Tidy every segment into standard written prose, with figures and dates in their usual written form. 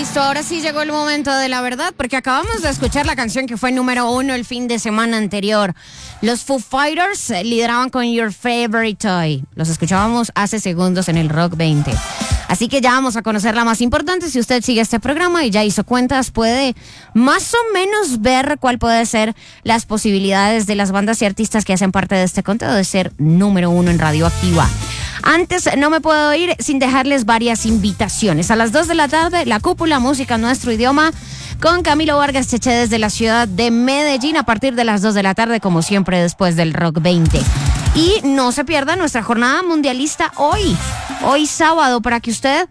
Listo, ahora sí llegó el momento de la verdad, porque acabamos de escuchar la canción que fue número 1 el fin de semana anterior. Los Foo Fighters lideraban con Your Favorite Toy. Los escuchábamos hace segundos en el Rock 20. Así que ya vamos a conocer la más importante. Si usted sigue este programa y ya hizo cuentas, puede más o menos ver cuál puede ser las posibilidades de las bandas y artistas que hacen parte de este conteo de ser número 1 en Radioactiva. Antes no me puedo ir sin dejarles varias invitaciones. A las 2 de la tarde, La Cúpula, música en nuestro idioma, con Camilo Vargas Cheche desde la ciudad de Medellín, a partir de las 2 de la tarde, como siempre, después del Rock 20. Y no se pierda nuestra jornada mundialista hoy sábado, para que usted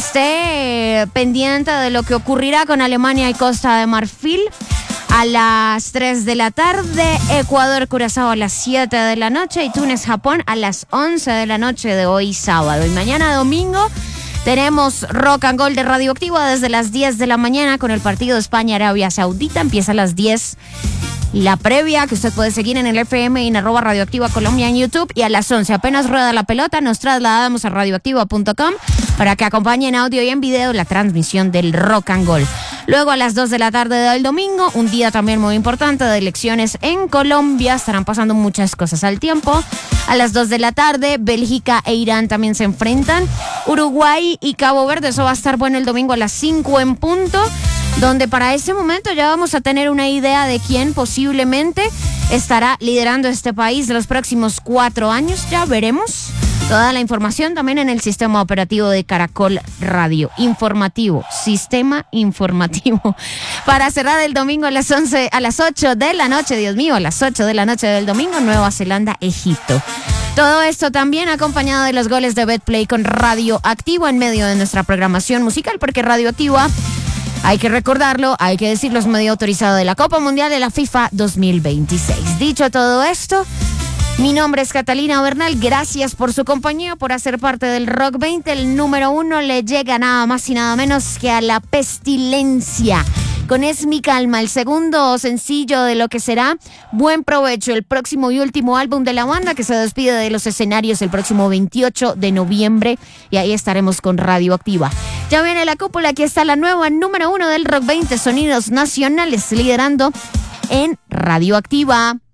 esté pendiente de lo que ocurrirá con Alemania y Costa de Marfil. A las 3 de la tarde, Ecuador, Curazao a las 7 de la noche y Túnez, Japón a las 11 de la noche de hoy sábado. Y mañana domingo tenemos Rock and Gold de Radioactiva desde las 10 de la mañana con el partido España-Arabia Saudita. Empieza a las 10 la previa, que usted puede seguir en el FM y en @Radioactiva Colombia en YouTube. Y a las 11, apenas rueda la pelota, nos trasladamos a radioactiva.com para que acompañe en audio y en video la transmisión del Rock and Gold. Luego a las 2 de la tarde del domingo, un día también muy importante de elecciones en Colombia. Estarán pasando muchas cosas al tiempo. A las 2 de la tarde, Bélgica e Irán también se enfrentan. Uruguay y Cabo Verde, eso va a estar bueno el domingo a las 5 en punto, donde para ese momento ya vamos a tener una idea de quién posiblemente estará liderando este país los próximos 4 años. Ya veremos. Toda la información también en el sistema operativo de Caracol Radio. Informativo, sistema informativo. Para cerrar el domingo a las 8 de la noche, Dios mío, a las 8 de la noche del domingo, Nueva Zelanda, Egipto. Todo esto también acompañado de los goles de Betplay con Radioactivo en medio de nuestra programación musical, porque Radioactiva, hay que recordarlo, hay que decirlo, es medio autorizado de la Copa Mundial de la FIFA 2026. Dicho todo esto, mi nombre es Catalina Bernal, gracias por su compañía, por hacer parte del Rock 20. El número 1 le llega nada más y nada menos que a La Pestilencia, con Es mi calma, el segundo sencillo de lo que será Buen Provecho, el próximo y último álbum de la banda, que se despide de los escenarios el próximo 28 de noviembre, y ahí estaremos con Radioactiva. Ya viene La Cúpula, aquí está la nueva número 1 del Rock 20, sonidos nacionales liderando en Radioactiva.